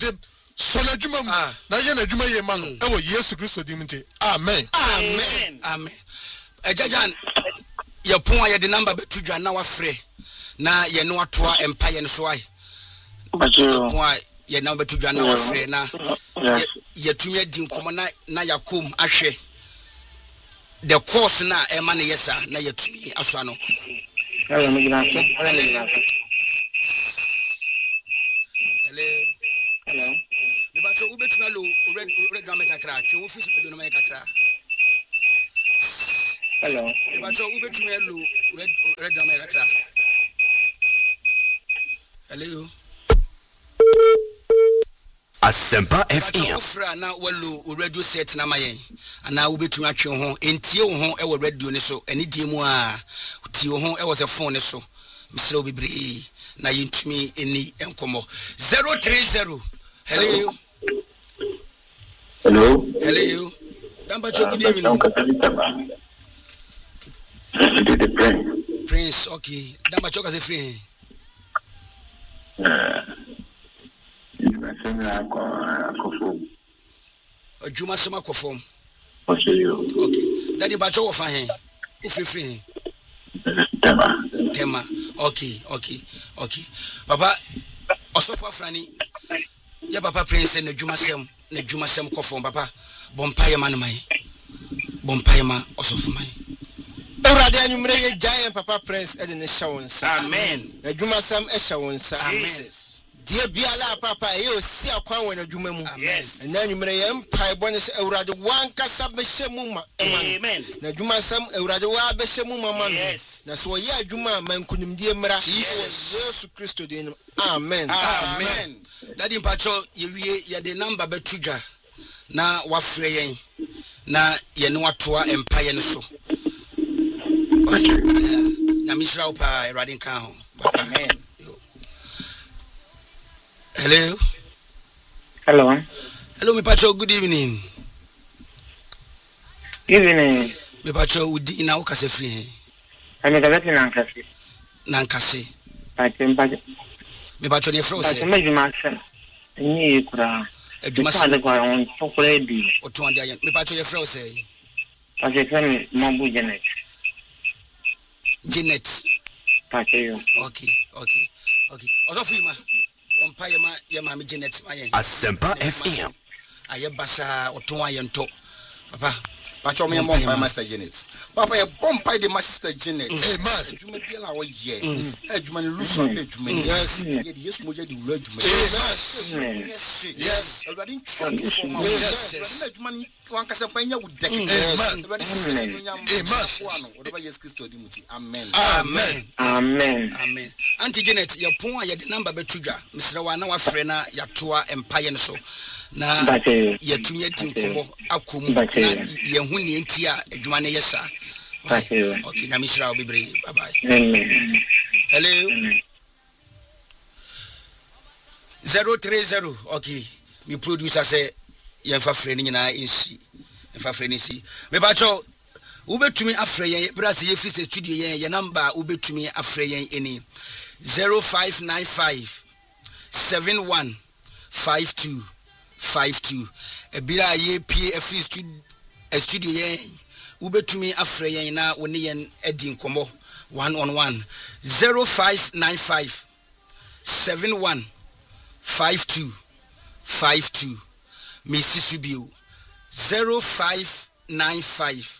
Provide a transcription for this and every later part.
Awurade sona dwuma mu na ye na dwuma ye ma no e wo Yesu Kristo dim nti amen amen ejajan ye pon a ye de number betu dwa na wa frɛ na ye no atoa empa ye no so ai pon a ye number betu dwa na wa frɛ na ye tumi adi nkomo na yakom ahwɛ the course na e ma ne yesa na ye tumi aso ano hello But you bet me red drum kakra. You fit do no kakra. Hello. But you bet me red drum kakra. Hello. Asempa FM. Ofra na welu radio set na mayen. Ana wo betumi atwe ho entie wo ho e wo radio ne so eni die mu a tie wo ho e wo se phone ne so. Misre obibre na yintumi eni enkomo 030. Hello. Hello. Damba good evening. Prince, okay. Damba choka se free. Juma sema ko form. Okay. Daddy ba chowa fa hen. O free. Tema. Okay. Papa, osofo afrani. Ya papa Prince na dwuma sem ko form papa. Bompaye ma no mai. Bompaye ma osofo mai. Awurade anyumre ye giant papa Prince e de ne hyawonsa. Amen. Adwuma sam e hyawonsa. Amen. Die biala papa e osi akwan wona adwuma mu. Yes. Na anyumre ye mpai bone se Awurade wankasa be hyemu ma. Amen. Na adwuma sam Awurade wa be hyemu mama no. Yes. Na so ye adwuma mankunimdie mra. Yesu Kristo din. Amen. Amen. Daddy mpacho ye de number betudwa na wafre yen na ye no atoa empire no so. Na misra upa Radin kan ho. Amen. Hello me pacho, good evening. Evening. Me pacho udi na ukase free. Ame kabati nankase. Pacho. Me pacho ne fro se. Pacho me juma ni kura. Ejuma se de kwa on fokore bi. Oto ande ayen. Me pacho ye fro se. Pacho fami mambu Janet. Pacho yo. Okay. Ozo free ma. On paye ma ye ma me Janet ma yen. Asempa FM. Aye basa oto ayen to. Papa Pacho me bomb by Master Janet. Papa, a bomb by the Master Janet. Amen. You may be allowed ye. Edgeman lose on Edgeman. Yes, yes, Moja the Regiment. Yes, I didn't try to form my Edgeman. One Casapania would deck it. Amen. Auntie Janet, your point, your number betuga. Mr. Wana, our friend, your tour empire so. Na ye tumye tinkomo akumu na ye huni ntia adwumane yesa. Okay, na mishra obibre. Bye bye. Hello. 030. Okay. Me producer say ye fa frɛ ni na insi. Ye fa frɛ ni si. Me ba cho ubetumi afrɛ ye brase ye fi studio ye number ubetumi afrɛ ye eni 0595 7152 ebira ye pie free studio ye ubetumi afrɛ ye na woni yen edi nkomo 1-on-1 0595 7152 Missy Subio 0595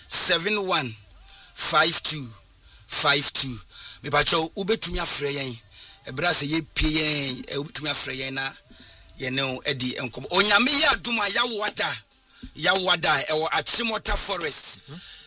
7152 me pacho ubetumi afrɛ ye ebira se ye pie ye ubetumi afrɛ ye na ye no edi enkom onyame ya aduma ya wada ewo Achimota Forest